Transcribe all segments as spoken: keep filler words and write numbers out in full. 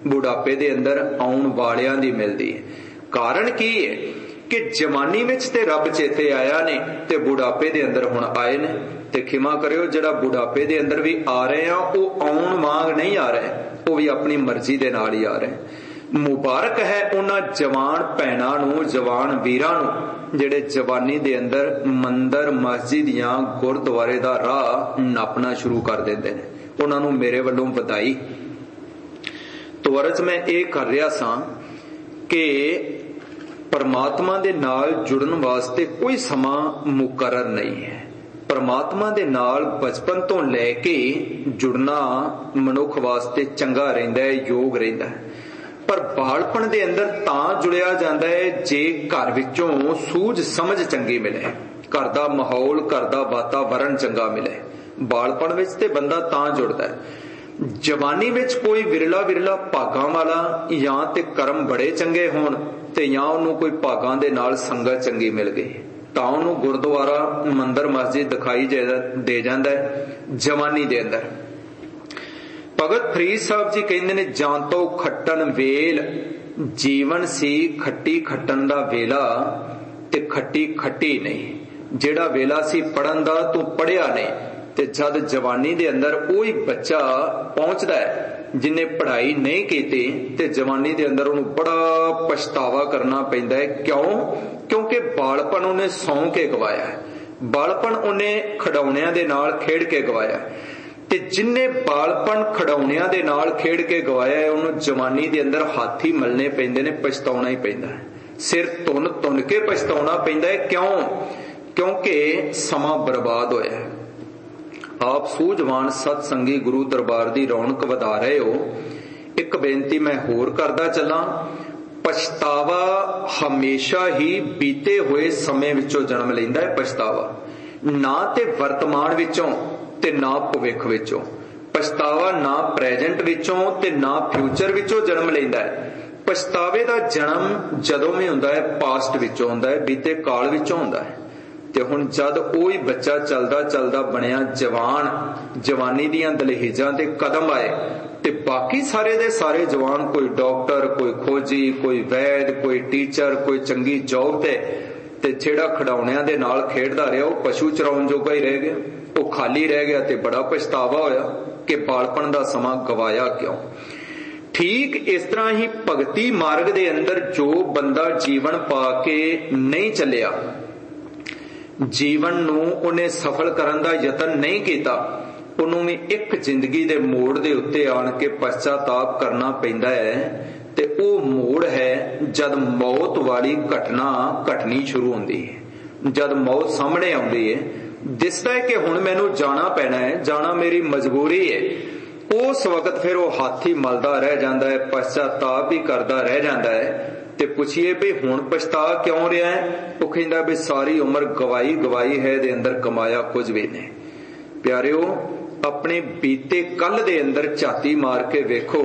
बुढ़ापे दे अंदर आउण वालियां दी मिलदी है। कारण की है कि जवानी विच ते रब चेते आया ने ते बुढ़ापे दे अंदर हुण आए ने। ते खिमा करियो जिहड़ा बुढ़ापे दे अंदर भी आ रहे हैं वो आउण वांग नहीं आ रहे, वो भी अपनी मर्जी दे नाल ही आ रहे। मुबारक है उन्हां जवान भैणां नूं, जवान वीरां नूं जिहड़े जवानी दे अंदर मंदिर मस्जिद या गुरुद्वारे दा राह नापना शुरू कर दिंदे ने। उन्हां नूं मेरे वल्लों वधाई। तो अरज मैं ये कर रहा सां कि परमात्मा दे नाल जुड़न वास्ते कोई समा मुकर्रर नहीं है। परमात्मा दे नाल बचपन तो लैके जुड़ना मनुख वास्ते चंगा रहिंदा है, योग रहिंदा है। पर बालपण दे अंदर तां जुड़िया जांदा है जे घर विचों सूझ समझ चंगी मिले, घर दा माहौल, घर दा वातावरण चंगा मिले। बालपण विच ते बंदा तां जुड़दा है। जवानी विच कोई विरला विरला भागां वाला या ते कर्म बड़े चंगे होण ते या उन्होंने कोई भागां दे नाल संगत चंगी मिल गई तां उन्होंने गुरुद्वारा मंदिर मस्जिद दिखाई दे जांदा है जवानी दे अंदर। भगत फरीद साहब जी कहंदे ने जां तो खट्टन वेल जीवन सी खट्टी खट्टन दा वेला ते खट्टी खट्टी नहीं। जेड़ा वेला सी पढ़न दा तू पढ़िया नहीं ते जद जवानी दे अंदर कोई बच्चा पहुंचदा है जिन्हें पढ़ाई नहीं की ते जवानी दे अंदर उन्हें बड़ा पछतावा करना पैंदा है। क्यों? क्योंकि बालपन उन्हें सौ के गवाया है, बालपन उन्हें खिडौणियां दे नाल खेड के गवाया है। ते जिन्ने बालपन खिडौणियां दे नाल खेड के गवाया है उन्हें जवानी दे अंदर हाथी मलने पैंदे ने, पछताउणा ही पैंदा है। सिर तुन तुन के पछताउणा पैंदा है। क्यों? क्योंकि समा बर्बाद होया है। आप सूझवान सतसंगी गुरु दरबार दी रौनक वधा रहे हो। एक बेनती मैं होर करदा चला, पछतावा हमेशा ही बीते हुए समय विचों जन्म लैंदा है। पछतावा ना ते वर्तमान विचों ते ना भविख विचों, पछतावा ना प्रेजेंट विचों ते ना फ्यूचर विचों जन्म लैंदा है। पछतावे दा जन्म जदों भी हुंदा है पास्ट विचों हुंदा है, बीते काल विचों हुंदा है। ते हुण जद कोई बच्चा चलदा चलदा बनया जवान, जवानी दियां दलहीजां ते कदम आए ते बाकी सारे दे सारे जवान, कोई डॉक्टर, कोई खोजी, कोई वैद, कोई टीचर, कोई चंगी जॉब ते ते जेड़ा खिडौणियां दे नाल खेडदा रहा वो पशु चराउण जोगा ही रह गया, वो खाली रह गया ते बड़ा पछतावा होया कि बालपन दा समा गवाया क्यों। ठीक इस तरह ही भगती मार्ग दे अंदर जो बंदा जीवन पा के नहीं चलिया, जीवन नूं उन्हें सफल करन दा यतन नहीं कीता, उन्होंने भी एक जिंदगी दे मोड़ दे उत्ते आन के पश्चाताप करना पैंदा है। ते ओ मोड़ है जद मौत वाली घटना घटनी शुरू होंदी है। जद मौत सामने आउंदी है, दिसदा है कि हुण मैनू जाना पैना है, जाना मेरी मजबूरी है। उस वक्त फिर वो हाथी मलदा रह जांदा है, पश्चाताप ही करदा रह जांदा है। ते पुछिए भी हुण पछता क्यों रहा है? वो कहंदा भी सारी उम्र गवाई गवाई है दे अंदर कमाया कुछ भी नहीं। प्यारिओ, अपने बीते कल दे अंदर झाती मार के वेखो,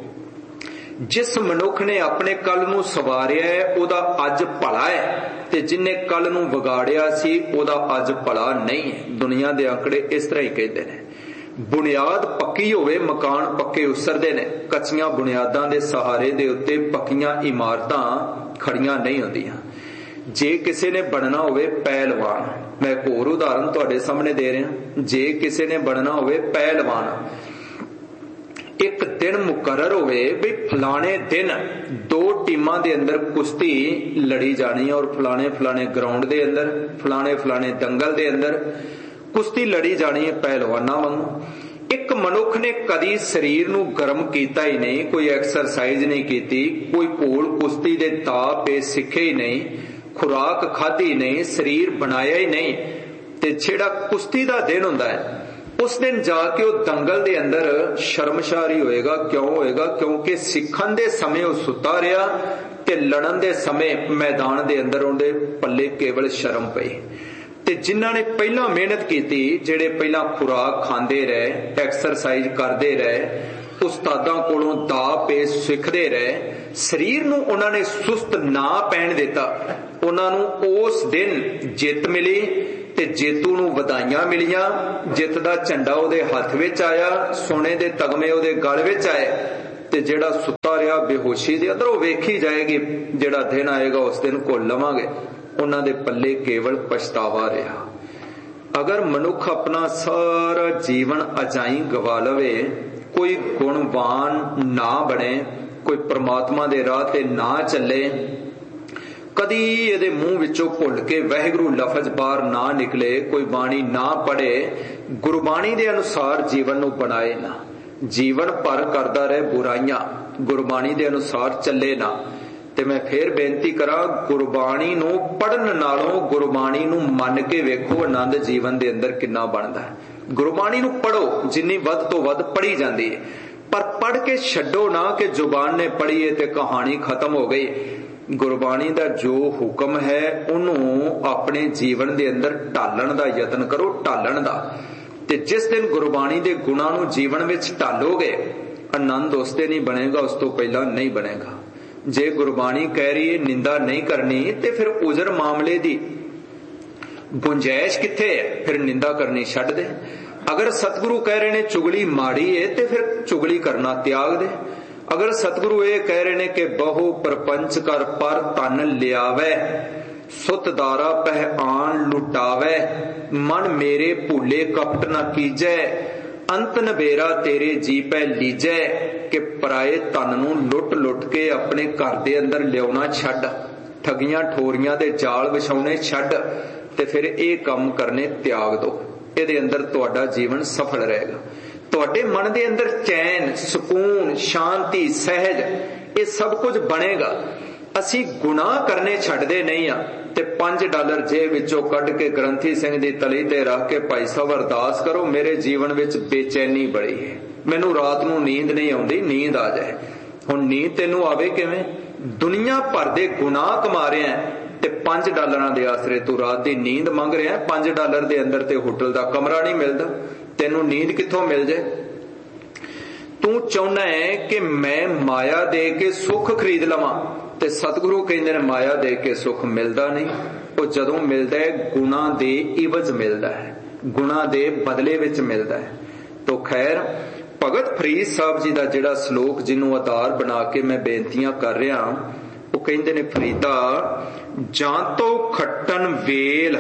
जिस मनुख ने अपने कल नूं सवारिया है ओदा अज भला है ते जिन्ने कल नूं विगाड़िया सी ओदा अज भला नहीं है। दुनिया दे आंकड़े इस तरह ही कहते हैं। बुनियाद पक्की होवे मकान पक्के उसरदे ने, कच्चियां बुनियादां दे सहारे दे उत्ते पक्कियां इमारतां खड़ियां नहीं होंदियां। जे किसी ने बनना होवे पहलवान, मैं एक होर उदाहरण तुहाडे सामने दे रहा, जे किसी ने बनना होवे पहलवान, एक दिन मुकर्रर होवे भी फलाने दिन दो टीमां दे अंदर कुश्ती लड़ी जानी है और फलाने फलाने ग्राउंड दे अंदर, फलाने फलाने दंगल दे अंदर कुश्ती लड़ी जानी है पहलवाना वांगू। एक मनुख ने कदी शरीर नूं गर्म कीता ही नहीं, कोई एक्सरसाइज नहीं कीती, कोई घोल कुश्ती दे ताप पे सीखे ही नहीं, खुराक खाधी नहीं, शरीर बनाया ही नहीं। ते जेड़ा कुश्ती दा दिन हुंदा है उस दिन जाके वो दंगल दे अंदर शर्मशारी होएगा। क्यों होएगा? क्योंकि सिखन दे समय वो सुता रहा ते लड़न दे समय मैदान दे अंदर उहदे पल्ले केवल शर्म पई। ते जिन्हां ने पहला मेहनत कीती, जेड़े पहला खुराक खांदे रहे, एक्सरसाइज करदे रहे, उस्तादां कोलों दा पे सिखदे रहे, शरीर नूं उन्हां ने सुस्त ना पैण दिता, उन्हां नूं उस दिन जित मिली ते जेतू नूं वधाइयां मिलियां। जित दा झंडा उहदे हत्थ विच आया, सोने दे तगमे उहदे गल विच आए। ਤੇ ਜਿਹੜਾ ਸੁੱਤਾ ਰਿਹਾ ਬੇਹੋਸ਼ੀ ਦੇ ਅੰਦਰ ਉਹ ਵੇਖੀ ਜਾਏਗੀ। ਜਿਹੜਾ ਦਿਨ ਆਏਗਾ ਉਸ ਦਿਨ ਘੁੱਲ ਲਵਾਂਗੇ। ਉਹਨਾਂ ਦੇ ਪੱਲੇ ਕੇਵਲ ਪਛਤਾਵਾ ਰਿਹਾ। ਅਗਰ ਮਨੁੱਖ ਆਪਣਾ ਸਾਰਾ ਜੀਵਨ ਅਜਾਈਂ ਗਵਾ ਲਵੇ, ਕੋਈ ਗੁਣਵਾਨ ਨਾ ਬਣੇ, ਕੋਈ ਪ੍ਰਮਾਤਮਾ ਦੇ ਰਾਹ ਤੇ ਨਾ ਚੱਲੇ, ਕਦੀ ਇਹਦੇ ਮੂੰਹ ਵਿੱਚੋਂ ਭੁੱਲ ਕੇ ਵਾਹਿਗੁਰੂ ਲਫ਼ਜ਼ ਬਾਹਰ ਨਾ ਨਿਕਲੇ, ਕੋਈ ਬਾਣੀ ਨਾ ਪੜ੍ਹੇ, ਗੁਰਬਾਣੀ ਦੇ ਅਨੁਸਾਰ ਜੀਵਨ ਨੂੰ ਬਣਾਏ ਨਾ, ਜੀਵਨ ਭਰ ਕਰਦਾ ਰਹੇ ਬੁਰਾਈਆਂ, ਗੁਰਬਾਣੀ ਦੇ ਅਨੁਸਾਰ ਚੱਲੇ ਨਾ, ਤੇ ਮੈਂ ਫੇਰ ਬੇਨਤੀ ਕਰਾਂ, ਗੁਰਬਾਣੀ ਨੂੰ ਪੜ੍ਹਨ ਨਾਲੋਂ ਗੁਰਬਾਣੀ ਨੂੰ ਮੰਨ ਕੇ ਵੇਖੋ ਆਨੰਦ ਜੀਵਨ ਦੇ ਅੰਦਰ ਕਿੰਨਾ ਬਣਦਾ ਹੈ। ਗੁਰਬਾਣੀ ਨੂੰ ਪੜ੍ਹੋ, ਜਿੰਨੀ ਵੱਧ ਤੋਂ ਵੱਧ ਪੜ੍ਹੀ ਜਾਂਦੀ ਹੈ, ਪਰ ਪੜ੍ਹ ਕੇ ਛੱਡੋ ਨਾ ਕਿ ਜ਼ੁਬਾਨ ਨੇ ਪੜ੍ਹੀ ਹੈ ਤੇ ਕਹਾਣੀ ਖਤਮ ਹੋ ਗਈ। ਗੁਰਬਾਣੀ ਦਾ ਜੋ ਹੁਕਮ ਹੈ ਉਹਨੂੰ ਆਪਣੇ ਜੀਵਨ ਦੇ ਅੰਦਰ ਢਾਲਣ ਦਾ ਯਤਨ ਕਰੋ, ਢਾਲਣ ਦਾ। ਤੇ ਜਿਸ ਦਿਨ ਗੁਰਬਾਣੀ ਦੇ ਗੁਣਾਂ ਨੂੰ ਜੀਵਨ ਵਿੱਚ ਢਾਲੋਗੇ, ਆਨੰਦ ਉਸ ਤੇ ਨਹੀਂ ਬਣੇਗਾ, ਉਸ ਤੋਂ ਪਹਿਲਾਂ ਨਹੀਂ ਬਣੇਗਾ। ਜੇ ਗੁਰਬਾਣੀ ਕਹਿ ਰਹੀ ਹੈ ਨਿੰਦਾ ਨਹੀਂ ਕਰਨੀ, ਤੇ ਫਿਰ ਉਜ਼ਰ ਮਾਮਲੇ ਦੀ ਗੁੰਜਾਇਸ਼ ਕਿੱਥੇ ਹੈ? ਫਿਰ ਨਿੰਦਾ ਕਰਨੀ ਛੱਡ ਦੇ। ਅਗਰ ਸਤਿਗੁਰੂ ਕਹਿ ਰਹੇ ਨੇ ਚੁਗਲੀ ਮਾੜੀ ਹੈ, ਤੇ ਫਿਰ ਚੁਗਲੀ ਕਰਨਾ ਤਿਆਗ ਦੇ। ਅਗਰ ਸਤਿਗੁਰੂ ਇਹ ਕਹਿ ਰਹੇ ਨੇ ਕਿ ਬਹੁ ਪਰਪੰਚ ਕਰ ਪਰ ਤਨ ਲਿਆਵੈ, ਸੁਤ ਦਾਰਾ ਪਹਿ ਆਣ ਲੁਟਾਵੈ, ਮਨ ਮੇਰੇ ਭੂਲੇ ਕਪਟ ਨਾ ਕੀਜੈ, ਅੰਤ ਨਬੇਰਾ ਤੇਰੇ ਜੀ ਪੈ ਲੀਜੈ। ਕਿ ਪਰਾਏ ਤਨ ਨੂੰ ਲੁੱਟ ਲੁੱਟ ਕੇ ਆਪਣੇ ਘਰ ਦੇ ਅੰਦਰ ਲਿਆਉਣਾ ਛੱਡ, ਠਗੀਆਂ ਠੋਰੀਆਂ ਦੇ ਜਾਲ ਵਿਛਾਉਣੇ ਛੱਡ, ਤੇ ਫਿਰ ਇਹ ਕੰਮ ਕਰਨੇ ਤਿਆਗ ਦੋ। ਇਹਦੇ ਅੰਦਰ ਤੁਹਾਡਾ ਜੀਵਨ ਸਫਲ ਰਹੇਗਾ। ਤੁਹਾਡੇ ਮਨ ਦੇ ਅੰਦਰ ਚੈਨ, ਸਕੂਨ, ਸ਼ਾਂਤੀ, ਸਹਿਜ, ਇਹ ਸਭ ਕੁਝ ਬਣੇਗਾ। ਅਸੀਂ ਗੁਨਾਹ ਕਰਨੇ ਛੱਡਦੇ ਨਹੀਂ ਆ, ਤੇ ਪੰਜ ਡਾਲਰ ਜੇਬ ਵਿੱਚੋਂ ਕੱਢ ਕੇ ਗ੍ਰੰਥੀ ਸਿੰਘ ਦੀ ਤਲੀ ਤੇ ਰੱਖ ਕੇ ਭਾਈ ਸਾਹਿਬ ਅਰਦਾਸ ਕਰੋ, ਮੇਰੇ ਜੀਵਨ ਵਿੱਚ ਬੇਚੈਨੀ ਬੜੀ ਹੈ, ਮੈਨੂੰ ਰਾਤ ਨੂੰ ਨੀਂਦ ਨਹੀਂ ਆਉਂਦੀ, ਨੀਂਦ ਆ ਜਾਏ। ਹੁਣ ਨੀਂਦ ਤੈਨੂੰ ਆਵੇ ਕਿਵੇਂ? ਦੁਨੀਆ ਭਰ ਦੇ ਗੁਨਾਹ ਕਮਾ ਰਿਹਾ ਤੇ ਪੰਜ ਡਾਲਰਾਂ ਦੇ ਆਸਰੇ ਤੂੰ ਰਾਤ ਦੀ ਨੀਂਦ ਮੰਗ ਰਿਹਾ। ਪੰਜ ਡਾਲਰ ਦੇ ਅੰਦਰ ਤੇ ਹੋਟਲ ਦਾ ਕਮਰਾ ਨਹੀਂ ਮਿਲਦਾ, ਤੈਨੂੰ ਨੀਂਦ ਕਿੱਥੋਂ ਮਿਲ ਜਾਏ? ਤੂੰ ਚਾਹੁੰਦਾ ਹੈ ਕਿ ਮੈਂ ਮਾਇਆ ਦੇ ਕੇ ਸੁੱਖ ਖਰੀਦ ਲਵਾਂ, ਤੇ ਸਤਿਗੁਰੂ ਕਹਿੰਦੇ ਨੇ ਮਾਇਆ ਦੇ ਕੇ ਸੁੱਖ ਮਿਲਦਾ ਨਹੀਂ। ਉਹ ਜਦੋਂ ਮਿਲਦਾ ਹੈ ਗੁਣਾ ਦੇ ਇਵਜ਼ ਮਿਲਦਾ ਹੈ, ਗੁਣਾ ਦੇ ਬਦਲੇ ਵਿੱਚ ਮਿਲਦਾ ਹੈ। ਤੋ ਖੈਰ, ਭਗਤ ਫਰੀਦ ਸਾਹਿਬ ਜੀ ਦਾ ਜਿਹੜਾ ਸ਼ਲੋਕ ਜਿਹਨੂੰ ਆਧਾਰ ਬਣਾ ਕੇ ਮੈਂ ਬੇਨਤੀਆਂ ਕਰ ਰਿਹਾ, ਉਹ ਕਹਿੰਦੇ ਨੇ, ਫਰੀਦਾ ਜਾਂ ਤੋ ਖੱਟਣ ਵੇਲ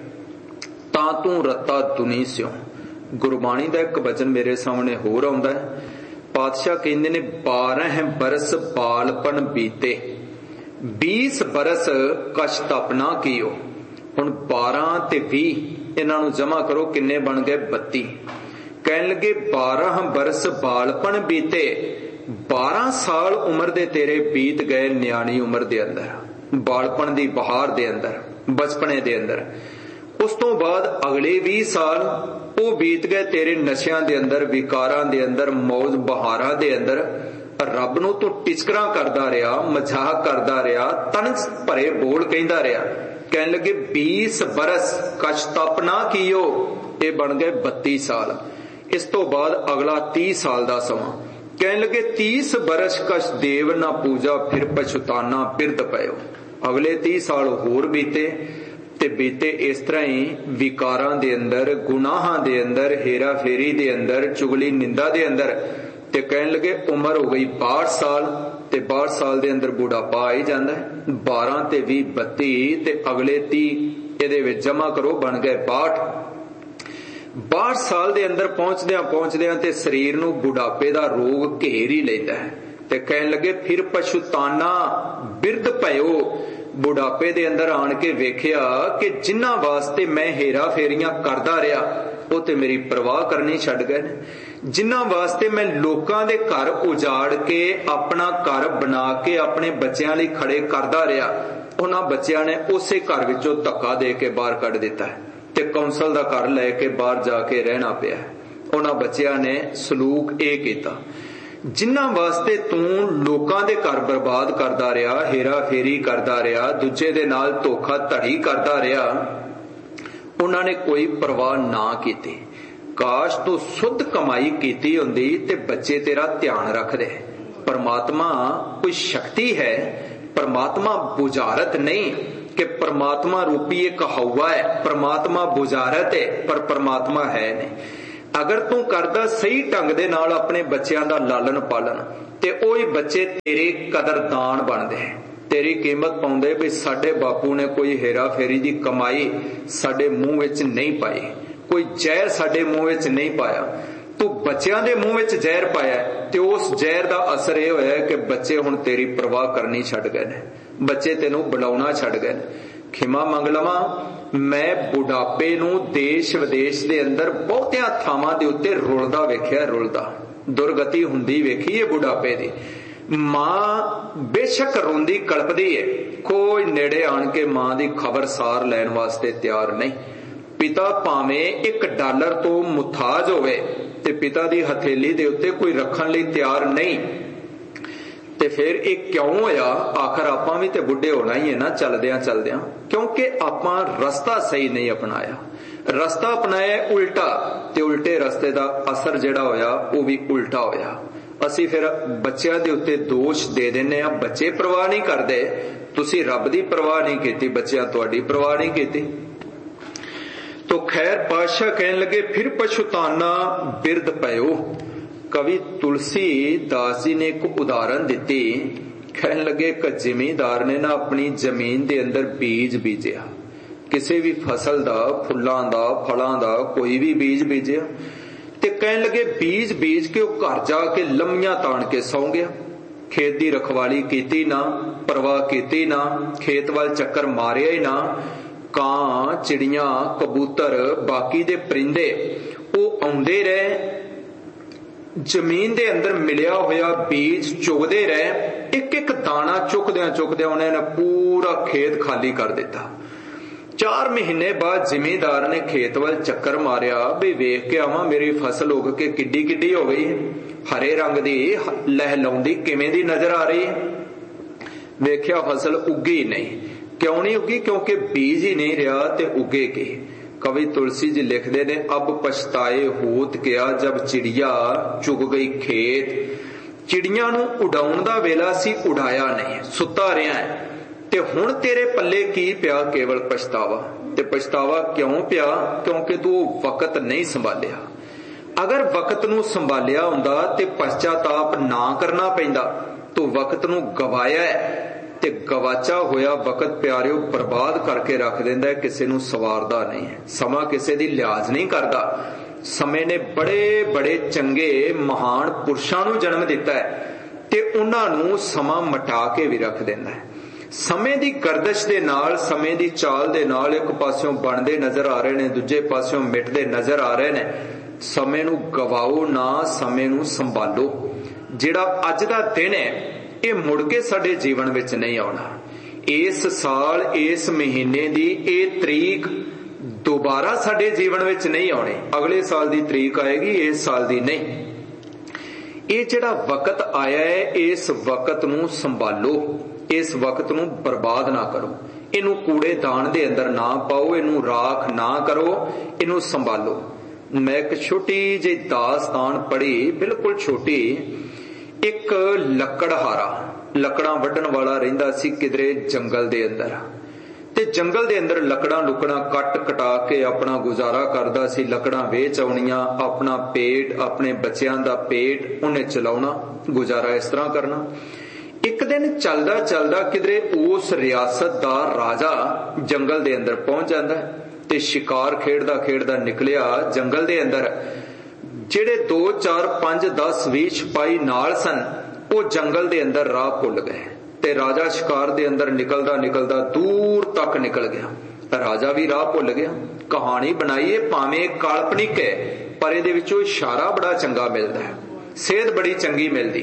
ਤਾਂ ਤੂੰ ਰੱਤਾ ਦੁਨੀ ਸਿਓ। ਗੁਰਬਾਣੀ ਦਾ ਇੱਕ ਬਚਨ ਮੇਰੇ ਸਾਹਮਣੇ ਹੋਰ ਆਉਂਦਾ ਹੈ। ਪਾਤਸ਼ਾਹ ਕਹਿੰਦੇ ਨੇ, ਬਾਰਹ ਬਰਸ ਬਾਲਪਨ ਬੀਤੇ, बीस बरस कश तप ना कियो। हुण बारह ते बीह इन्हां नूं जमा करो, किन्ने बन गए? बत्ती। कहन लगे बारह बरस बालपन बीते, बारह साल उम्र दे तेरे बीत गए न्याणी उम्र दे अंदर, बालपन दी बहार दे अंदर, बचपने दे अंदर। उस तो बाद अगले बीह साल वो बीत गए तेरे नशियां दे अंदर, विकारां दे अंदर, मौज बहारां दे अंदर। रब नूं तू टिचकरा करदा रहा, मजाक करदा रहा, तन भरे बोल कहंदा रहा। कहन लगे बीस बरस कश तप ना कियो, ये बन गए बत्ती साल। इस तो बाद अगला तीस साल का समा। कहन लगे तीस बरस कश देव ना पूजा, फिर पछताना बिरद पयो। अगले तीस साल होर बीते, ते बीते इस तरह ही विकारां दे अंदर, गुनाहां दे अंदर, हेरा फेरी दे अंदर, चुगली निंदा दे अंदर। ते कहन लगे उम्र हो गई बाहठ साल, ते बाहठ साल दे अंदर बुढ़ापा आ ही जांदा है। बारह ते बीह बत्ती, ते अगले तीह, इहदे विच जमा करो, बन गए बाहठ। बाहठ साल दे अंदर पहुंचदियां पहुंचदियां ते शरीर नूं बुढ़ापे दा रोग घेर ही लैंदा है। ते कहन लगे फिर पछताना बिरद पयो। बुढ़ापे दे अंदर आण के वेखिया कि जिन्हां वास्ते मैं हेरा फेरियां करदा रहा, वो ते मेरी परवाह करनी छड्ड गए ने। जिन्हां वास्ते मैं लोकां दे घर उजाड़ के अपना घर बना के अपने बच्चों लई खड़े करदा रहा, उन्हां बच्चों ने उसे घर विचों धक्का दे के बाहर कढ दिता है, ते कौंसल दा घर लैके बाहर जाके रहना पिया। उन्हां बच्चों ने सलूक ये कीता। जिन्हां वास्ते तू लोकां दे घर बर्बाद करदा रहा, हेरा फेरी करदा रहा, दूजे दे नाल धोखा धड़ी करदा रहा, उन्हां ने कोई परवाह ना कीती। काश तू शुद्ध कमाई कीती हुंदी ते बच्चे तेरा ध्यान रखदे। परमात्मा कोई शक्ति है, परमात्मा बुझारत नहीं कि परमात्मा रूपी एक हवा है, परमात्मा बुझारत है, पर परमात्मा है नहीं। अगर तू करदा सही ढंग दे नाल अपने बच्चों दा लालन पालन, ते ओही बच्चे तेरे कदरदान बनदे, तेरी कीमत पाउंदे भी साडे बापू ने कोई हेरा फेरी दी कमाई साडे मूंह विच नहीं पाई, कोई जहर साडे मूंह विच नहीं पाया। तू बच्चों के मुंह विच जहर पाया ते उस जहर का असर यह होया कि बच्चे हुण तेरी परवाह करनी छड्ड गए ने, बच्चे तेनों बुलाउणा छड्ड गए ने। खिमा मंग लवां, मैं बुढ़ापे नूं देश विदेश दे अंदर बहुतियां थावां दे उत्ते रुलदा वेखिया, रुलदा दुर्गति हुंदी वेखी है बुढ़ापे दी। मां बेशक रोंदी कलपदी है, कोई नेड़े आण के मां दी खबर सार लैण वास्ते तैयार नहीं। पिता भावें एक डॉलर तो मुथाज होवे ते पिता दी हथेली दे उत्ते कोई रखण लई तैयार नहीं, ते फिर एक क्यों होया? आखिर आपां भी ते बुढ़े होना ही है ना चलदियां चलदियां, क्योंकि आपां रस्ता सही नहीं अपनाया, रस्ता अपनाया उल्टा, ते उल्टे रस्ते दा असर जिहड़ा होया वो भी उल्टा होया। असी फिर बच्चों के उत्ते दोष दे देने, बच्चे परवाह नहीं करते, तुसी रब दी परवाह नहीं कीती, बच्चियां तुहाडी परवाह नहीं कीती। तो खैर पातशाह कहन लगे, फिर पछुताना बिरद पयो। कवि तुलसी दास जी ने एक उदाहरण दिती, कहन लगे एक जिमीदार ने ना अपनी जमीन दे अंदर बीज बीजिया, किसी भी फसल दा, फुल्लां दा, फलां दा कोई भी बीज बीजिया, ते कहन लगे बीज बीज के वो घर जाके लम्मियां ताण के सौ गया। खेत दी रखवाली कीती ना, परवाह कीती ना, खेत वाल चक्कर मारिया ही ना। कां, चिड़ियां, कबूतर, बाकी दे परिंदे वो आउंदे रहे, जमीन दे अंदर मिलिया होया बीज चुगदे रहे, एक एक दाना चुकदियां चुकदियां उन्होंने पूरा खेत खाली कर दिता। चार महीने बाद जिमीदार ने खेत वाल चक्कर मारिया भी वेख के आवां मेरी फसल उग के किड्डी किड्डी हो गई, हरे रंग दी लहलाउंदी किवें दी नजर आ रही है। वेख्या फसल उगी नहीं, क्यों नहीं उगी? क्योंकि बीज ही नहीं रहा ते उगेगी। कवि तुलसी जी लिखते ने, अब पछताए होत क्या जब चिड़िया चुग गई खेत। चिड़िया नूं उड़ाउण दा वेला सी, उड़ाया नहीं, सुता रहा है, ते हुण तेरे पल्ले की पिया? केवल पछतावा। ते पछतावा क्यों पिया? क्योंकि तू वक्त नहीं संभालिया। अगर वक्त नूं संभालिया हुंदा ते पश्चाताप ना करना पैंदा। तू वक्त नूं गवाया है, ते गवाचा होया वक्त प्यारिओ बर्बाद करके रख देंदा है, किसी नूं सवारदा नहीं है। समा किसी दी लिहाज नहीं करदा। समय ने बड़े बड़े चंगे महान पुरुषां नूं जन्म दिता है, ते उन्हां नूं समा मटा के भी रख देंदा है। समय दी गर्दश दे नाल, समय दी चाल दे नाल एक पासियों बनदे नजर आ रहे ने, दूजे पासियों मिटदे नजर आ रहे ने। समय नूं गवाओ ना, समय नूं संभालो। जिहड़ा अज दा दिन है ये मुड़ के साडे जीवन विच नहीं आउणा। इस साल, इस महीने दी ये तरीक दोबारा साडे जीवन विच नहीं आउणी। अगले साल दी तरीक आएगी, इस साल दी नहीं। ये जिहड़ा वक्त आया है, इस वक्त नूं संभालो, इस वक्त नूं बर्बाद ना करो, इनू कूड़ेदान दे अंदर ना पाओ, इनू राख ना करो, इनू संभालो। मैं एक छोटी जी दास्तान पढ़ी, बिल्कुल छोटी। एक लकड़हारा, लकड़ां वड्ढण वाला रहिंदा सी किधरे जंगल दे अंदर, ते जंगल दे अंदर लकड़ां लुकड़ां कट कटा के अपना गुजारा करदा सी। लकड़ां वेच आउणियां, अपना पेट, अपने बच्चियां दा पेट उन्हें चलाउणा, गुजारा इस तरह करना। एक दिन चलदा चलदा किधरे उस रियासत दा राजा जंगल दे अंदर पहुंच जांदा है, ते शिकार खेड़दा खेड़दा निकलिया जंगल दे अंदर। जेड़े दो चार पांच दस भी सिपाही नाल सन, वो जंगल दे अंदर राह भुल गए, ते राजा शिकार दे अंदर निकलदा निकलदा दूर तक निकल गया। राजा भी राह भुल गया। कहानी बनाई है भावें काल्पनिक है, पर इहदे विचों इशारा बड़ा चंगा मिलदा है, सेध बड़ी चंगी मिलदी।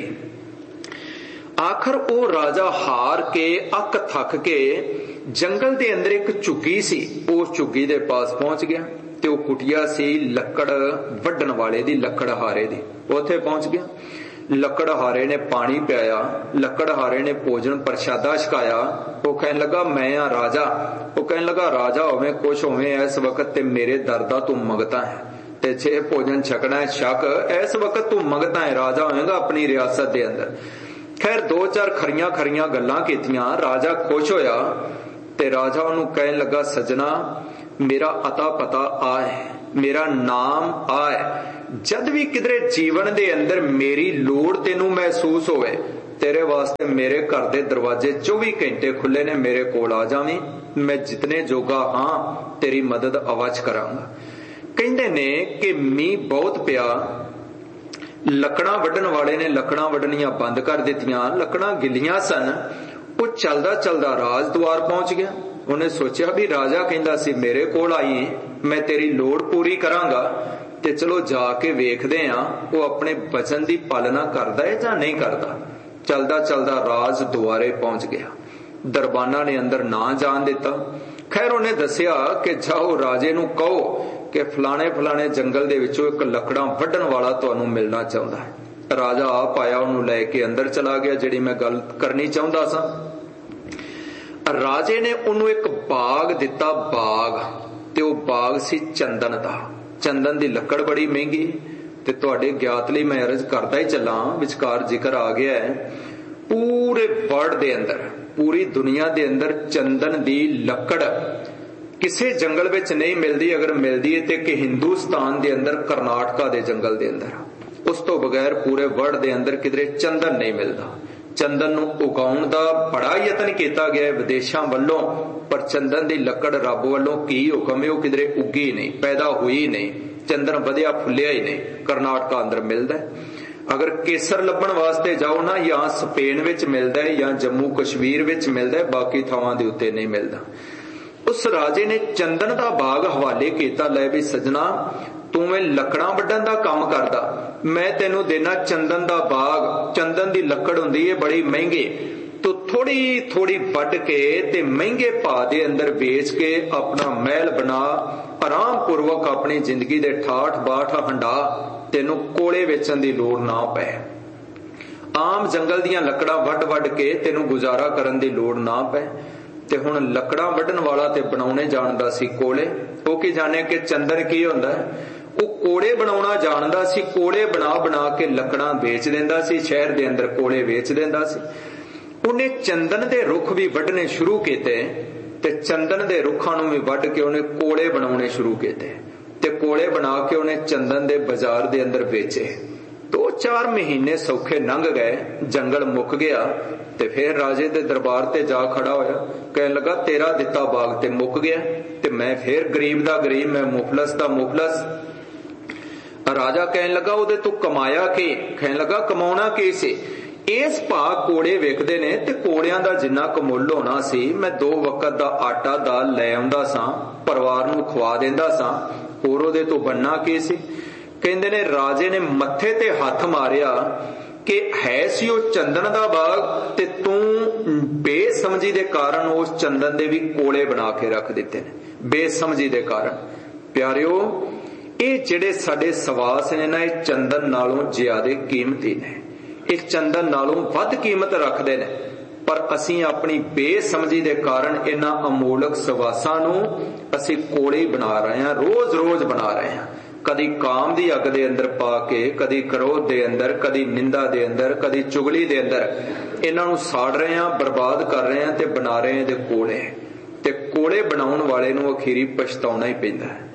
आखिर वो राजा हार के, अक थक के जंगल दे अंदर एक झुग्गी सी, उस झुग्गी दे पास पहुंच गया। ते वो कुटिया सी लकड़ वड्ढण वाले दी, लकड़हारे दी। उत्थे पहुंच गया। लकड़हारे ने पानी पियाया, लकड़हारे ने भोजन प्रशादा छकाया। वो कहने लगा मैं आ राजा। वो कहने लगा राजा होवे कुछ होवे, इस वक्त ते मेरे दर दा तू मंगता है, ते जे भोजन छकना है छक, इस वक्त तू मंगता है, राजा होएगा अपनी रियासत दे अंदर। खैर दो चार खरियां खरियां गल्लां कीतियां, राजा खुश होया, ते राजा उन्होंने कहने लगा सजना मेरा अता पता आ है, मेरा नाम आ है, जद भी किधरे जीवन दे अंदर मेरी लोड़ तेनू महसूस होवे, तेरे वास्ते मेरे घर दे दरवाजे चौबी घंटे खुले ने, मेरे कोल आ जावीं, मैं जितने जोगा हाँ तेरी मदद अवच करांगा। कहंदे ने कि मींह बहुत पिया, लकड़ां वड्डण वाले ने लकड़ां वड्डणियां बंद कर दित्तियां, लकड़ां गिल्लियां सन। वो चलदा चलदा राज द्वार पहुंच गया। उन्हें सोचा भी राजा कहंदा सी मेरे कोल आई, मैं तेरी लोड़ पूरी करांगा, ते चलो जाके वेखदे आ वो अपने वचन दी पालना करदा है जां नहीं करदा। चलदा चलदा राज द्वारे पहुंच गया। दरबाना ने अंदर ना जान दिता। खैर उन्हें दसिया कि जाओ राजे नू कहो कि फलाने फलाने जंगल दे विचों एक लकड़ां वड्डण वाला तुहानू मिलना चाहुंदा है। राजा आप आया, उन्होंने लैके अंदर चला गया। जिहड़ी मैं गल करनी चाहुंदा सा, राजे ने उन्होंने एक बाग दिता, बाग ते वो बाग सी चंदन दा। चंदन दी लकड़ बड़ी महंगी, ते तुहाडे ज्ञात लई मैं अर्ज करदा ही चला, विचकार जिक्र आ गया है। पूरे वर्ल्ड दे अंदर, पूरी दुनिया दे अंदर चंदन दी लकड़ किसे जंगल विच नहीं मिलदी। अगर मिलदी है ते कि हिंदुस्तान दे अंदर करनाटका दे जंगल दे अंदर, उस तो बगैर पूरे वर्ल्ड दे अंदर किधरे चंदन नहीं मिलदा। चंदन नू उगाउण दा बड़ा यतन किया गया विदेशों वालों, पर चंदन दी लकड़ रब वालों की हुक्म है, वो किधरे उगी नहीं, पैदा हुई नहीं, चंदन वधिया फुलिया ही नहीं। करनाटका अंदर मिलदा है। अगर केसर लभण वास्ते जाओ ना, या स्पेन विच मिलदा है या जम्मू कश्मीर विच मिलदा है, बाकी थावां दे उत्ते नहीं मिलदा। उस राजे ने चंदन दा बाग हवाले किया, लै भी सजना तू मैं लकड़ां वड्डण दा काम करदा, मैं तेनू देना चंदन दा बाग। चंदन दी लकड़ हुंदी है बड़ी महंगी, तो थोड़ी थोड़ी वड्ड के ते महंगे भाव दे अंदर बेच के अपना महल बना, आराम पूर्वक अपनी जिंदगी दे ठाठ बाठ हंडा, तेनू कोले वेचण दी लोड़ ना पै। आम जंगल दियां लकड़ां वड्ड वड्ड के तेनू गुजारा करन दी लोड़ ना पै। ते हुण लकड़ां वड्डण वाला ते बनाउणे जाणदा सी कोले। वो की जाने कि चंदन की हुंदा है, वो कोले बनाउणा जाणदा सी। कोले बना बना के लकड़ां बेच दिंदा सी, शहर दे अंदर कोले बेच दिंदा सी। उन्हें चंदन दे रुख भी वड्डणे शुरू कीते, ते चंदन दे रुखां नूं भी वड्ड के उन्हें कोले बनाउणे शुरू कीते, ते कोले बना के उन्हें चंदन दे बाजार दे अंदर बेचे। दो चार महीने सौखे लंघ गए, जंगल मुक गया। ते फिर राजे दे दरबार ते जा खड़ा होया, कहने लगा तेरा दिता बाग ते मुक गया, ते मैं फिर गरीब दा गरीब, मैं मुफलस दा मुफलस। राजा कहने लगा ओदे तू कमाया की? कहने लगा कमाउणा की सी? इस भाव कोड़े वेखदे ने, ते कोड़ियां दा जिन्ना क मुल होना सी, मैं दो वक्त दा आटा दाल लै आउंदा सां, परिवार नूं खवा दिंदा सां, होर ओदे तो बनना की सी? कहंदे ने राजे ने मत्थे ते हथ मारिया कि है सी ओ चंदन दा बाग, ते तू बेसमझी दे कारण उस चंदन दे भी कोले बना के रख दिते ने, बेसमझी दे कारण। प्यारिओ, ये जिहड़े साडे सवास ने ना, ये चंदन नालों ज्यादा कीमती ने, इस चंदन नालों वध कीमत रखते ने, पर असी अपनी बेसमझी दे कारण इन्हां अमोलक सवासां नूं असी कोले बना रहे हैं, रोज रोज बना रहे हैं। कदी काम दी अग दे अंदर पा के, कदी क्रोध दे अंदर, कदी निंदा दे अंदर, कदी चुगली दे अंदर इन्हां नूं साड़ रहे हैं, बर्बाद कर रहे हैं, ते बना रहे हैं दे कोले। ते कोले बनाउण वाले नूं अखीरी पछताउणा ही पैंदा है।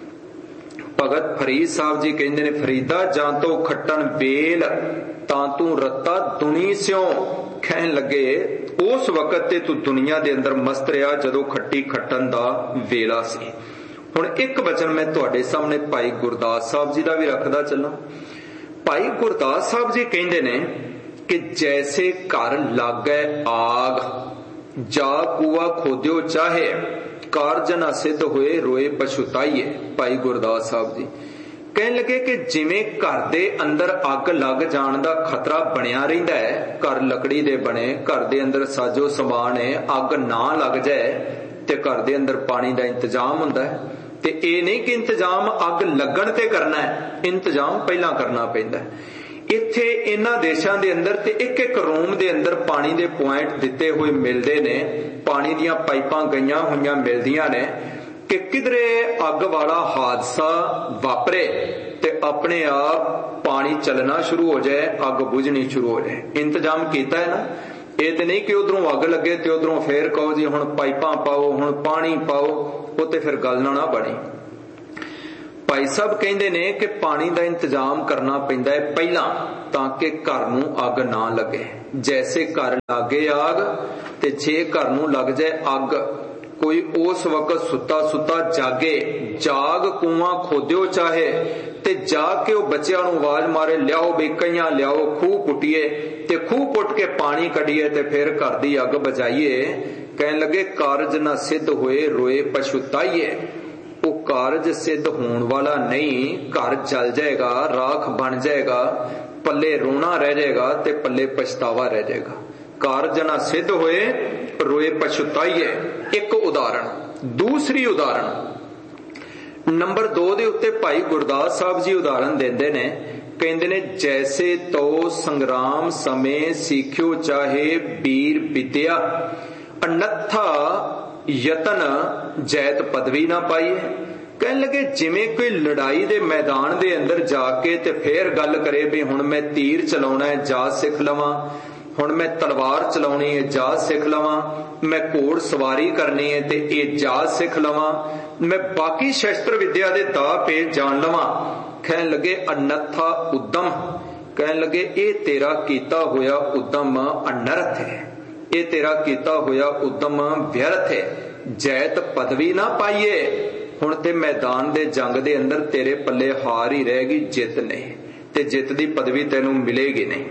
भगत फरीद साहब जी कहंदे ने, फरीदा जां तो खट्टन बेल तां तू रत्ता दुनी स्यों। कहन लगे उस वक्त ते तू दुनिया दे अंदर मस्त रहा जदों खट्टी खट्टन दा वेला सी। हुण एक वचन मैं तुहाडे सामने भाई गुरदास साहब जी दा भी रखदा चलां। भाई गुरदास साहब जी कहंदे ने कि जैसे घर लागै आग, जा कुआ खोद्यो चाहे, कारज ना सिद्ध होए रोए पछुताइए। भाई गुरदास साहब जी कहन लगे कि जिवें घर दे अंदर अग लग जाण दा खतरा बनिया रहिंदा है, घर लकड़ी दे बने, घर दे अंदर साजो समान है, अग ना लग जाए ते घर दे अंदर पानी दा इंतजाम हुंदा है। ते ये नहीं कि इंतजाम अग लगण ते करना है, इंतजाम पहला करना पैंदा है। इत्थे इन्हां देशां दे अंदर ते एक एक रूम दे अंदर पानी दे पॉइंट दिते हुए मिलदे ने, पानी दीयां पाइपां गईयां होईयां मिलदियां ने कि किधरे अग वाला हादसा वापरे ते अपने आप पानी चलना शुरू हो जाए, अग बुझनी शुरू हो जाए। इंतजाम कीता है ना। ये तो नहीं कि उधरों अग लगे ते उधरों फिर कहो जी हुण पाइपां पाओ, हुण पानी पाओ, वो ते फिर गल ना बनी। भाई साहब कहते ने कि पानी का इंतजाम करना पैंदा है पहला ताकि घर नूं अग ना लगे। जैसे घर लागे आग ते जे घर नूं लग जाए अग, कोई उस वक्त सुता सुता जागे, जाग कुआं खोदियो चाहे ते जाग के बच्चों नूं आवाज मारे लियाओ बई कईयां लियाओ, खूह पुट्टीए ते खूह पुट के पानी कढीए ते फिर घर दी अग बजाइए। कहन लगे कारज ना सिद्ध होए रोए पछुताइए। वो कारज सिद्ध होने वाला नहीं, घर जल जाएगा, राख बन जाएगा, पल्ले रोना रह जाएगा ते पल्ले पछतावा रह जाएगा। कारज ना सिद्ध होए रोए पछुताइए, एक उदाहरण। दूसरी उदाहरण नंबर दो दे उत्ते भाई गुरदास साहब जी उदाहरण देंदे ने, कहंदे ने जैसे तो संग्राम समय सीखियो चाहे वीर विद्या, अनथा यतन जैत पदवी ना पाईए। कहन लगे जिमें कोई लड़ाई दे मैदान दे अंदर जाके ते फिर गल करे भी हुण मैं तीर चलाउणा है जा सिख लवां, हुण मैं तलवार चलाउणी है जा सिख लवां, मैं घोड़ सवारी करनी है ते ये जा सिख लवां, मैं बाकी शस्त्र विद्या दे दा पेच जान लवां। कहन लगे अनथा उद्यम, कहन लगे ये तेरा कीता होया उद्यम अनर्थ है, ये तेरा कीता होया उद्यम व्यर्थ है, जैत पदवी ना पाइए। हुण ते मैदान दे जंग दे अंदर तेरे पल्ले हार ही रहेगी, जित नहीं, ते जित दी पदवी तेनू मिलेगी नहीं।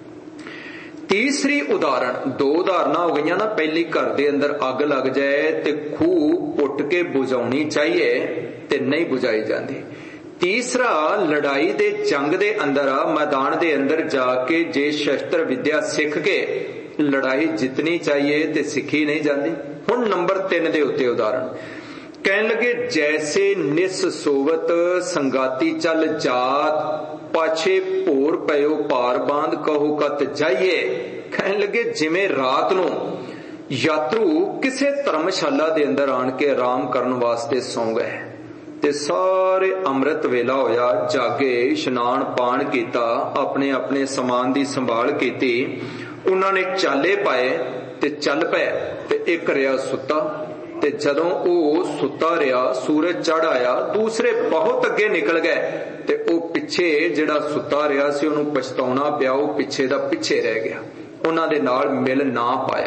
तीसरी उदाहरण, दो उदाहरण हो गई ना, पहली घर दे अंदर अग लग जाए ते खूह पुट के बुझाउणी चाहिए ते नहीं बुझाई जाती। तीसरा लड़ाई दे जंग दे अंदर मैदान दे अंदर जाके जे शस्त्र विद्या सिख के लड़ाई जितनी चाहिए ते सिखी नहीं जाती। हुण नंबर तीन दे उत्ते उदाहरण कहन लगे जैसे निस सोवत संगाती चल जात, पाछे भोर पयो पार बांध कहो कत जाइए। कहन लगे जिमें रात नूं यात्रु किसे धर्मशाला दे अंदर आन के आराम करन वास्ते सौ गए ते सारे अमृत वेला होया, जागे इशनान पान कीता, अपने अपने समान दी संभाल कीती, उन्होंने चाले पाए ते चल पे ते एक रहा सुता। ते जदों वो सुता रहा सूरज चढ़ आया, दूसरे बहुत अगे निकल गए ते वो पिछे जिहड़ा सुता रहा सी उहनूं पछताउणा पिया, वो पिछे दा पिछे रह गया, उन्हां दे नाल मिल ना पाया।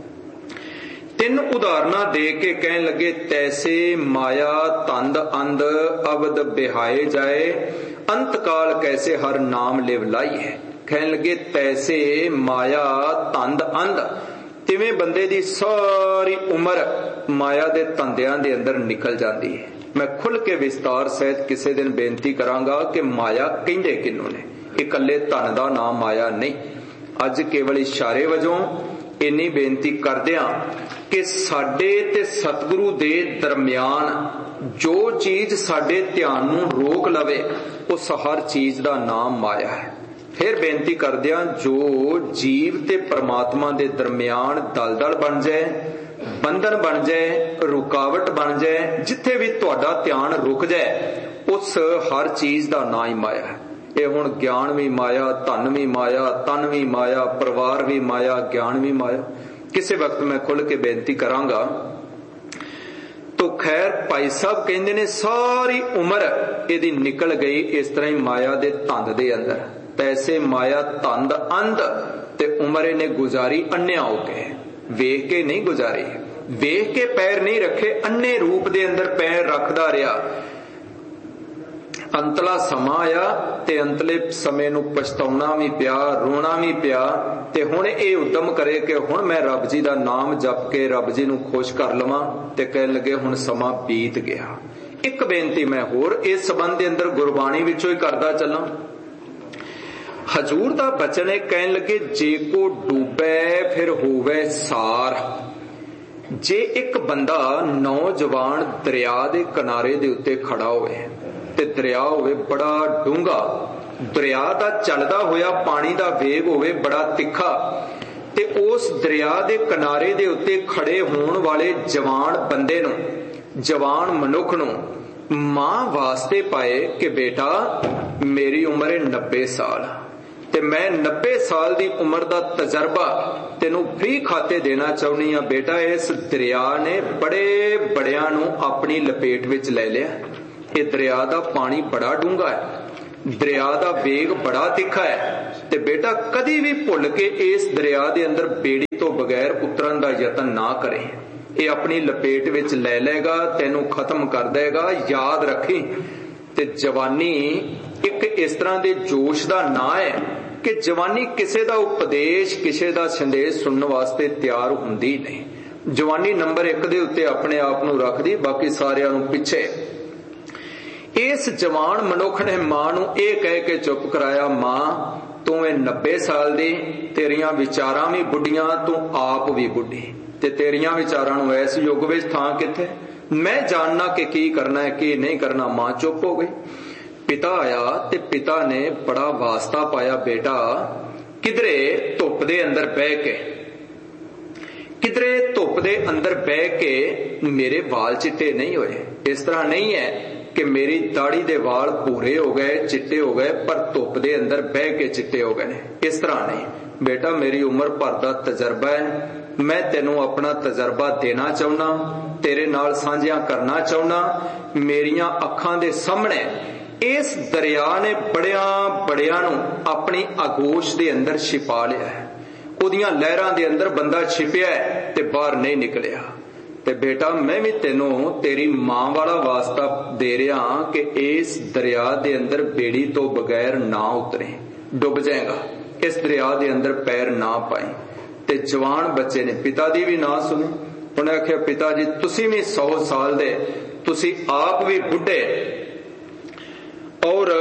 तीन उदाहरणा दे के कहन लगे तैसे माया तंद अंध अवध बिहाए जाए, अंतकाल कैसे हर नाम लिव लाइए। कहन लगे तैसे माया तंद अंध, तिवें बंदे दी सारी उम्र माया दे तंदियां दे अंदर निकल जाती है। मैं खुल के विस्तार सहित किसी दिन बेनती करांगा कि माया कहंदे किन्नू ने, इकल्ले धन दा नाम माया नहीं। अज केवल इशारे वजों इन्नी बेनती करदियां कि साडे ते सतगुरु दे दरम्यान जो चीज साडे ध्यान नूं रोक लवे उस हर चीज दा नाम माया है। फिर बेनती करदियां जो जीव ते परमात्मा दे दरम्यान दलदल बन जाए, बंधन बन जाए, रुकावट बन जाए, जिथे भी तुहाडा ध्यान रुक जाए उस हर चीज दा नाम ही माया है। ये हुण ज्ञान भी माया, धन भी माया, तन भी माया, परिवार भी माया, ज्ञान भी माया। किसी वक्त मैं खुल के बेनती करांगा। तो खैर भाई साहब कहंदे ने सारी उम्र इहदी निकल गई इस तरह ही माया दे धंध दे अंदर। तैसे माया धंध अंध ते उम्र ने गुजारी अन्या होके, वेख के नहीं गुजारी, वेख के पैर नहीं रखे, अन्ने रूप दे अंदर पैर रखदा रहा। अंतला समा आया ते अंतले समय नूं पछताउणा भी पिया, रोना भी पिया ते हुण ये उद्यम करे कि हुण मैं रब जी दा नाम जप के रब जी नूं खुश कर लवां ते कहण लगे हुण समा बीत गया। एक बेनती मैं होर इस संबंध दे अंदर गुरबाणी विचों ही करदा चलां। हजूर दा बचन है, कहण लगे जे को डूबे फिर होवे सार। जे एक बंदा नौजवान दरिया दे किनारे दे उत्ते खड़ा होवे ते दरिया होवे बड़ा डूंगा, दरिया दा चलदा होया पानी दा वेग होवे बड़ा तिखा ते उस दरिया दे किनारे दे उत्ते खड़े होण वाले जवान बंदे नूं, जवान मनुख नूं मां वास्ते पाए कि बेटा मेरी उम्र है नब्बे साल ते मैं नब्बे साल दी उम्र दा तजर्बा तेनू फ्री खाते देना चाहनी हां। बेटा इस दरिया ने बड़े बड़ियां नू अपनी लपेट विच ले लिया, ये दरिया दा पानी बड़ा डूंगा है, दरिया दा वेग बड़ा तिखा है, ते बेटा कदी भी भुल के इस दरिया दे अंदर बेड़ी तो बगैर उतरन दा यतन ना करे। ये अपनी लपेट विच लै लेगा, तेनू खत्म कर देगा। याद रखी। ते जवानी एक इस तरह दे जोश दा ना है कि जवानी किसे दा उपदेश किसे दा संदेश सुनने वास्ते तैयार हुंदी नहीं। जवानी नंबर एक दे उत्ते अपने आप नू रखदी, बाकी सारियां नू पिछे। इस जवान मनुख ने मां नू ये कह के चुप कराया, मां तू ए नब्बे साल दी, तेरियां विचारां भी बुढ़ियां, तू आप भी बुढ़ी, ते तेरियां विचारां नू इस युग विच थां किथे, मैं जानना कि की करना है की नहीं करना। मां चुप हो गई। पिता आया ते पिता ने बड़ा वास्ता पाया, बेटा किधरे धुप दे अंदर बह के किधरे धुप दे अंदर बह के मेरे वाल चिट्टे नहीं होए। इस तरह नहीं है कि मेरी दाढ़ी दे वाल भूरे हो गए, चिट्टे हो गए, पर धुप दे अंदर बह के चिट्टे हो गए। इस तरह नहीं बेटा, मेरी उम्र भर दा तजर्बा है, मैं तेनू अपना तजर्बा देना चाहना, तेरे नाल साझिया करना चाहना। मेरिया अखां दे सामने इस दरिया ने बड़िया बड़िया नू अपनी आगोश दे अंदर छिपा लिया है, उदियां लहरां दे अंदर बंदा छिपिया है ते बाहर नहीं निकलिया। ते बेटा मैं भी तेनू तेरी मां वाला वास्ता दे रहा कि इस दरिया दे अंदर बेड़ी तो बगैर ना उतरे, डुब जाएगा, इस दरिया दे अंदर पैर ना पाए। ते जवान बच्चे ने पिता दी भी ना सुनी। उन्हें आख्या, पिता जी तुसी भी सौ साल दे, तुसी आप भी बुढ़े और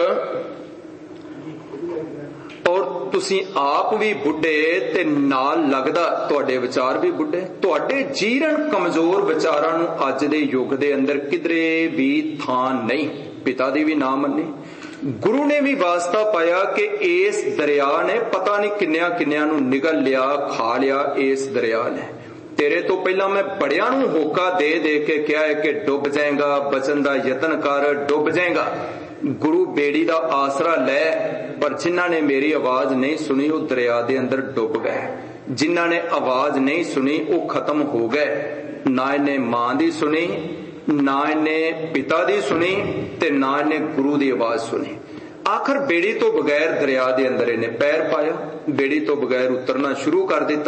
और तुसी आप भी बुढ़े ते नाल लगदा तुहाडे विचार भी बुढ़े, तुहाडे जीरण कमजोर विचारां नू अज दे युग दे अंदर किधरे भी थां नहीं। पिता दी भी ना मन्नी। गुरु ने भी वास्ता पाया कि इस दरिया ने पता नहीं किन्निया किन्निया नू निगल लिया, खा लिया। इस दरिया ने तेरे तो पहला मैं बड़िया नू होका दे दे के क्या है कि डुब जाएगा, बचन दा यतन कर, डुब जाएगा। गुरु बेड़ी दा आसरा ले, पर जिन्हां ने मेरी आवाज नहीं सुनी वो दरिया दे अंदर डुब गए। जिन्हां ने आवाज नहीं सुनी वो खत्म हो गए। ना इन्हें मां दी सुनी, ना इन्हें पिता दी सुनी, ते ना इन्हें गुरु दी आवाज सुनी। आखिर बेड़ी तो बगैर दरिया दे अंदर इन्हें पैर पाया, बेड़ी तो बगैर उतरना शुरू कर दिता।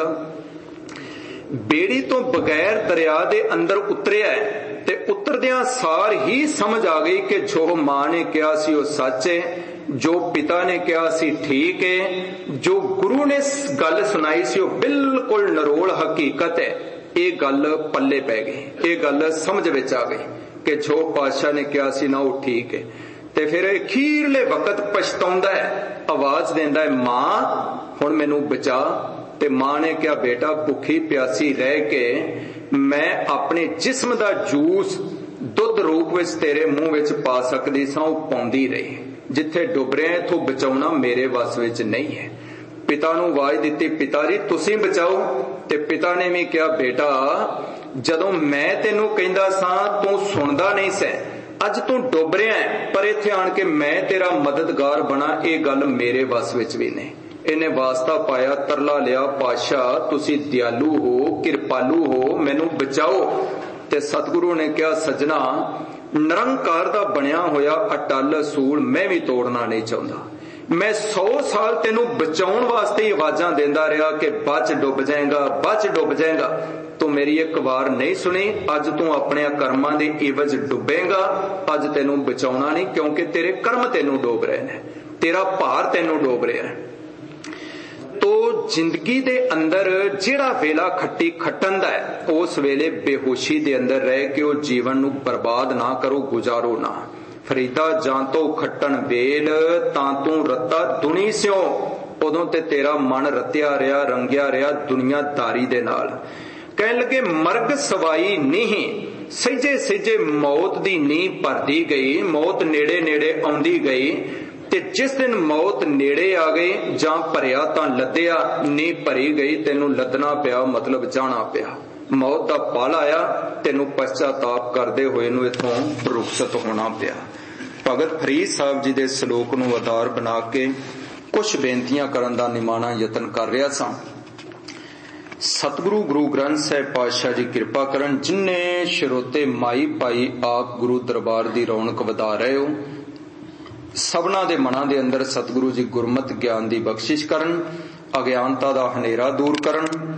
बेड़ी तो बगैर दरिया दे अंदर उतरिया है ते उतरदियां सार ही समझ आ गई कि जो मां ने कहा सी वो सच है, जो पिता ने कहा सी ठीक है, जो गुरु ने गल सुनाई सी वो बिल्कुल नरोल हकीकत है। ये गल पल्ले पै गई, ये गल समझ विच आ गई कि जो पातशाह ने कहा सी ना वो ठीक है। ते फिर अखीरले वक्त पछताउंदा है, आवाज देंदा है, मां हुण मैनू बचा। ते मां ने कहा, बेटा भुखी प्यासी रह के मैं अपने जिस्म दा जूस दुध रूप विच तेरे मुंह विच पा सकदी सां, वो पाउंदी रही। जिथे डुब रहे हैं इथों बचाउणा मेरे वस विच नहीं है। पिता नू आवाज दिती, पिता जी तुसी बचाओ। ते पिता ने भी कहा, बेटा जदों मैं तेनू कहंदा सां तू सुनदा नहीं सै, अज तू डुब रहा है, पर इत्थे आण के मैं तेरा मददगार बना, ये गल मेरे वस विच भी नहीं। इन्हें वास्ता पाया, तरला लिया, पातशाह तुसी दयालु हो, कृपालु हो, मैनू बचाओ। ते सतगुरु ने कहा, सजना निरंकार दा बनिया होया अटल सूल मैं भी तोड़ना नहीं चाहता। मैं सौ साल तेनू बचाउण वास्ते ही आवाजां देंदा रहा कि बच डुब जाएगा, बच डुब जाएगा। तू मेरी एक बार नहीं सुनी। अज तू अपने कर्मां दे इवज डुबेगा। अज तेनू बचाउणा नहीं, क्योंकि तेरे कर्म तेनू डोब रहे हैं, तेरा भार तेनू डोब रहा है। तो जिंदगी दे अंदर जेड़ा वेला खट्टी खट्टन दा है, उस वेले बेहोशी दे अंदर रह के वो जीवन नू बर्बाद ना करो, गुजारो ना। फरीदा जां तो खट्टन वेल तां तू रत्ता दुनी स्यों, उदों ते तेरा मन रत्या रहा, रंगिया रहा दुनियादारी दे नाल। कहन लगे मरग सवाई नहीं, सजे सजे मौत दी नींह भरदी गई, मौत नेड़े नेड़े आउंदी गई। ते जिस दिन मौत नेड़े आ गई, जां भरिया तां लद्दिया, नींह भरी गई, तेनू लदना पिया, मतलब जाना पिया। मौत दा पल आया, तेनू पश्चाताप करदे होए नू इथों रुखसत होना पिया। भगत फरीद साहब जी दे सलोक नू आधार बना के कुछ बेनतियां करन दा निमाणा यतन कर रहा सां। सतगुरु गुरु ग्रंथ साहिब पातशाह जी किरपा करन। जिन्ने श्रोते माई पाई आप गुरु दरबार दी रौनक वधा रहे हो, सबना दे मनां दे अंदर सतगुरु जी गुरमत ज्ञान दी बख्शिश करन, अज्ञानता दा हनेरा दूर करन,